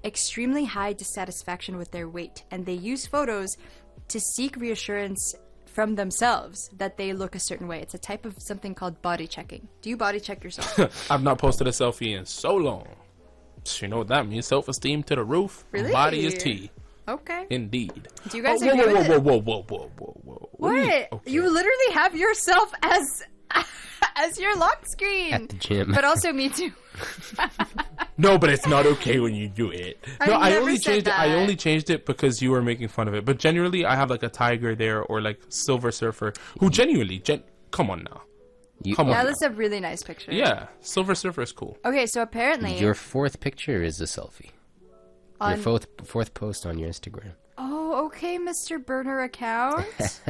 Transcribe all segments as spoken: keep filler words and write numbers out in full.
extremely high dissatisfaction with their weight, and they use photos to seek reassurance from themselves that they look a certain way. It's a type of something called body checking. Do you body check yourself? I've not posted a selfie in so long. You know what that means? Self-esteem to the roof. Really? Body is tea. Okay. Indeed. Do you guys oh, agree whoa, with whoa, it? whoa, whoa, whoa, whoa, whoa, whoa. What? You, okay. You literally have yourself as as your lock screen. At the gym. But also me too. No, but it's not okay when you do it. No, I I never only said changed that. it. I only changed it because you were making fun of it. But generally, I have like a tiger there or like Silver Surfer who genuinely, gen- come on now, You, come on. Yeah, now. that's a really nice picture. Yeah, Silver Surfer is cool. Okay, so apparently Your fourth picture is a selfie. on Your fourth fourth post on your Instagram. Oh, okay, Mister Burner account.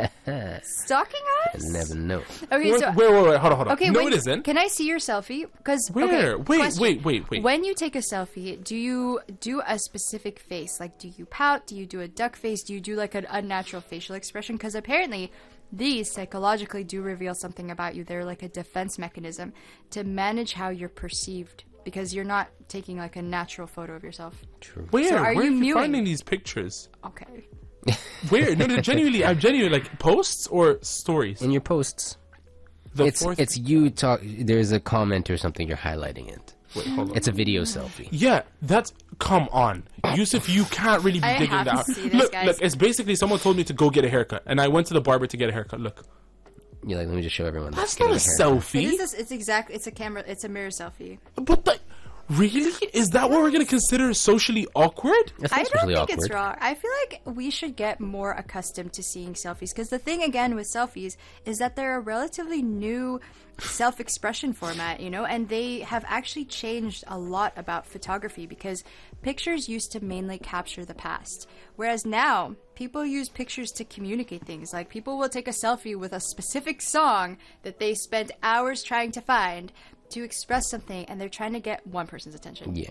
Stalking us? I never know. Okay, Wait, so wait, wait, wait, hold on, hold on. okay, no, when- it isn't. Can I see your selfie? Because Where? Okay, Wait, question. wait, wait, wait. When you take a selfie, do you do a specific face? Like, do you pout? Do you do a duck face? Do you do like an unnatural facial expression? Because apparently, these psychologically do reveal something about you. They're like a defense mechanism to manage how you're perceived. Because you're not taking like a natural photo of yourself. True. Where? So are Where you are you mewing? finding these pictures? Okay. Where? No, no, genuinely, I'm genuinely like posts or stories. In your posts, The it's fourth. it's you talk. There's a comment or something. You're highlighting it. Wait, hold on. It's a video selfie. Yeah, that's come on, Yusuf. You can't really be I digging have that. to out. see this, Look, guys. look. It's basically someone told me to go get a haircut, and I went to the barber to get a haircut. Look, You're like, let me just show everyone. that's getting not a haircut. It selfie. is this, it's exact. It's a camera. It's a mirror selfie. But like, really, is that what we're gonna consider socially awkward? That's I not don't especially think awkward. it's wrong. I feel like we should get more accustomed to seeing selfies because the thing again with selfies is that they're a relatively new self-expression format, you know, and they have actually changed a lot about photography because pictures used to mainly capture the past, whereas now people use pictures to communicate things. Like people will take a selfie with a specific song that they spent hours trying to find to express something, and they're trying to get one person's attention. Yeah,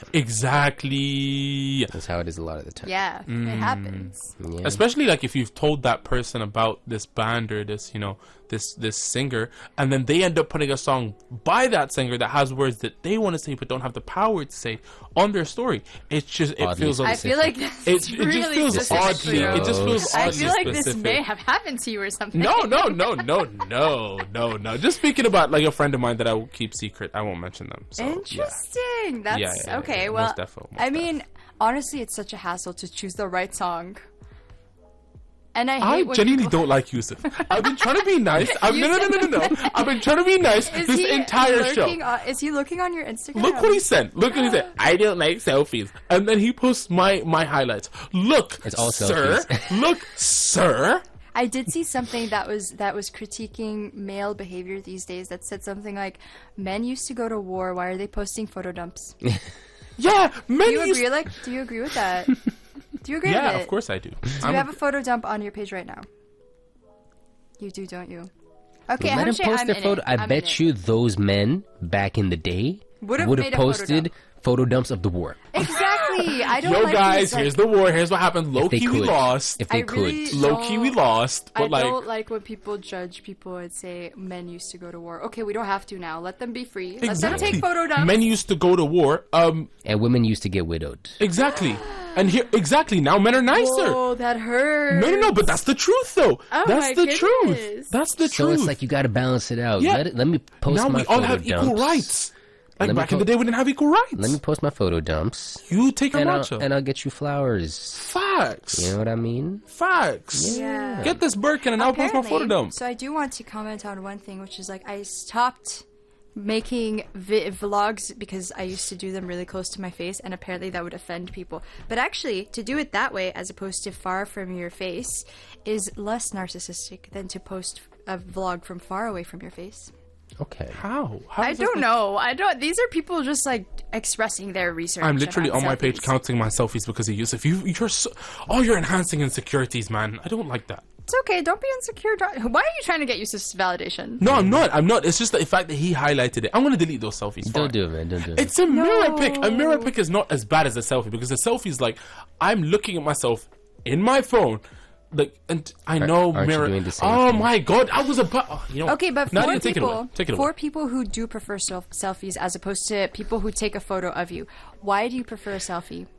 Exactly. that's how it is a lot of the time. Yeah, it happens. Yeah. Especially like if you've told that person about this band or this, you know, this this singer, and then they end up putting a song by that singer that has words that they want to say but don't have the power to say on their story. It's just it Oddly feels. I specific. feel like that's It, it really just feels specific for oddly. you. It just feels I oddly feel like specific. this may have happened to you or something. No, no, no, no, no, no, no. Just speaking about like a friend of mine that I will keep secret. I won't mention them. So, yeah. Interesting. That's Yeah, yeah, yeah, okay. yeah. Well, Most defo, most I mean, honestly, it's such a hassle to choose the right song. And I hate I when genuinely people... don't like Yusuf. I've been trying to be nice. I've, no, no, no, no, no, no. I've been trying to be nice Is this he entire show. lurking on, is he looking on your Instagram? Look what he sent. Look what he said. I don't like selfies. And then he posts my my highlights. Look, It's all sir. selfies. Look, sir. I did see something that was that was critiquing male behavior these days. That said something like, "Men used to go to war. Why are they posting photo dumps?" Do Yeah, men you used- agree? Like, do you agree with that? Do you agree Yeah, with it? of course I do. Do I'm you a- have a photo dump on your page right now? You do, don't you? Okay, Let them Hamshay, post I'm their in photo. it. I I'm in bet it. you those men back in the day Would've would made have a photo posted dump. photo dumps of the war. Exactly. I don't Yo, like guys, these, like, here's the war. Here's what happened. Low If they key, we could. lost. If they I could. really Low key, we don't- lost. But I like, don't like when people judge people and say men used to go to war. Okay, we don't have to now. Let them be free. Let them take photo dumps. Men used to go to war. Um, And women used to get widowed. exactly. And here, exactly. Now men are nicer. Whoa, that hurts. No, no, no. But that's the truth, though. Oh that's my the goodness. truth. That's the So truth. it's like you got to balance it out. Yeah. Let, it, let me post now my we all photo have dumps. equal rights. Like Let me back in po- the day, we didn't have equal rights. Let me post my photo dumps. You take a And I'll, matcha. and I'll get you flowers. Facts. You know what I mean? Facts. Yeah. Get this Birkin and I'll post my photo Apparently- dump. So I do want to comment on one thing, which is like I stopped making vi- vlogs because I used to do them really close to my face, and apparently that would offend people. But actually, to do it that way, as opposed to far from your face, is less narcissistic than to post a vlog from far away from your face. Okay. How? How I is this don't not- know. I don't. These are people just like expressing their research. I'm literally about on my page selfies. counting my selfies because of Yusuf. You, you're so, oh, you're enhancing insecurities, man. I don't like that. It's okay. Don't be insecure. Don't- Why are you trying to get Yusuf's validation? No, I'm not. I'm not. It's just the fact that he highlighted it. I'm gonna delete those selfies. Don't fine. do it, man. Don't do it. It's a mirror pic. A mirror No. pic is not as bad as a selfie because a selfie is like I'm looking at myself in my phone. Like, and I know aren't you mirror. doing the same oh thing? my god, I was about. Oh, you know. Okay, but Nadia, for take it away. people, Take it for away. people who do prefer self- selfies as opposed to people who take a photo of you, why do you prefer a selfie?